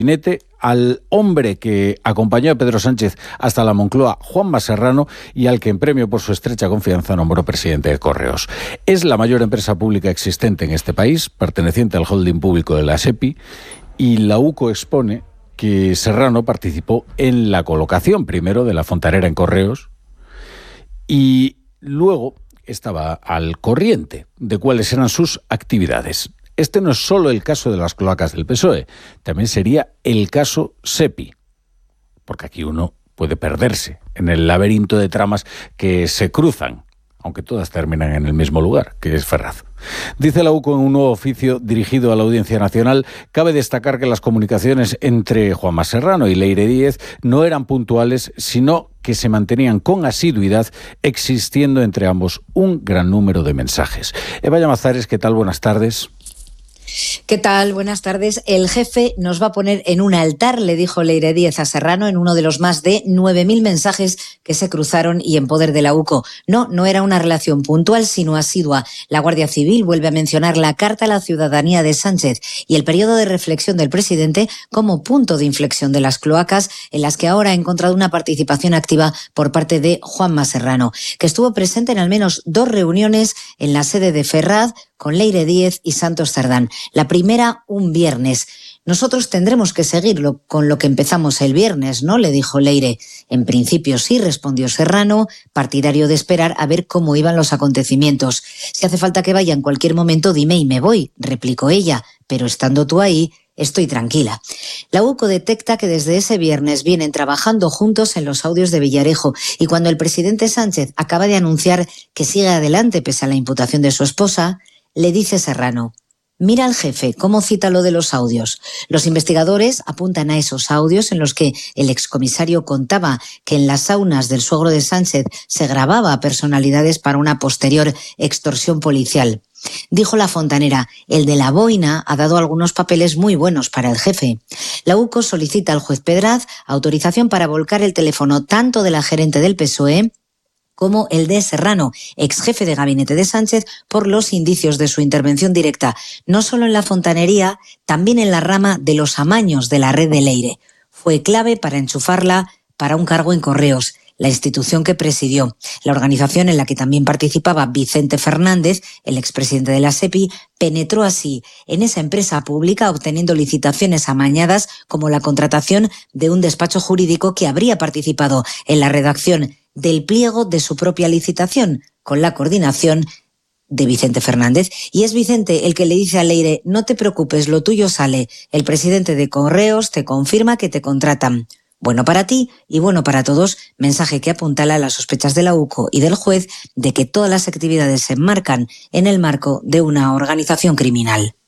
al hombre que acompañó a Pedro Sánchez hasta la Moncloa, Juanma Serrano, y al que en premio por su estrecha confianza nombró presidente de Correos. Es la mayor empresa pública existente en este país, perteneciente al holding público de la SEPI, y la UCO expone que Serrano participó en la colocación primero de la fontanera en Correos y luego estaba al corriente de cuáles eran sus actividades. Este no es solo el caso de las cloacas del PSOE, también sería el caso SEPI, porque aquí uno puede perderse en el laberinto de tramas que se cruzan, aunque todas terminan en el mismo lugar, que es Ferraz. Dice la UCO en un nuevo oficio dirigido a la Audiencia Nacional, cabe destacar que las comunicaciones entre Juanma Serrano y Leire Díez no eran puntuales, sino que se mantenían con asiduidad, existiendo entre ambos un gran número de mensajes. Eva Llamazares, ¿qué tal? Buenas tardes. ¿Qué tal? Buenas tardes. El jefe nos va a poner en un altar, le dijo Leire Díez a Serrano en uno de los más de 9.000 mensajes que se cruzaron y en poder de la UCO. No era una relación puntual, sino asidua. La Guardia Civil vuelve a mencionar la Carta a la Ciudadanía de Sánchez y el periodo de reflexión del presidente como punto de inflexión de las cloacas, en las que ahora ha encontrado una participación activa por parte de Juanma Serrano, que estuvo presente en al menos 2 reuniones en la sede de Ferraz con Leire Díez y Santos Cerdán. La primera, un viernes. Nosotros tendremos que seguirlo con lo que empezamos el viernes, ¿no?, le dijo Leire. En principio sí, respondió Serrano, partidario de esperar a ver cómo iban los acontecimientos. Si hace falta que vaya en cualquier momento, dime y me voy, replicó ella, pero estando tú ahí, estoy tranquila. La UCO detecta que desde ese viernes vienen trabajando juntos en los audios de Villarejo y cuando el presidente Sánchez acaba de anunciar que sigue adelante pese a la imputación de su esposa, le dice Serrano: mira al jefe cómo cita lo de los audios. Los investigadores apuntan a esos audios en los que el excomisario contaba que en las saunas del suegro de Sánchez se grababa a personalidades para una posterior extorsión policial. Dijo la fontanera: el de la boina ha dado algunos papeles muy buenos para el jefe. La UCO solicita al juez Pedraz autorización para volcar el teléfono tanto de la gerente del PSOE como el de Serrano, ex jefe de gabinete de Sánchez, por los indicios de su intervención directa, no solo en la fontanería, también en la rama de los amaños de la red de Leire. Fue clave para enchufarla para un cargo en Correos, la institución que presidió. La organización en la que también participaba Vicente Fernández, el expresidente de la SEPI, penetró así en esa empresa pública obteniendo licitaciones amañadas como la contratación de un despacho jurídico que habría participado en la redacción del pliego de su propia licitación, con la coordinación de Vicente Fernández. Y es Vicente el que le dice a Leire: no te preocupes, lo tuyo sale. El presidente de Correos te confirma que te contratan. Bueno para ti y bueno para todos, mensaje que apuntala las sospechas de la UCO y del juez de que todas las actividades se enmarcan en el marco de una organización criminal.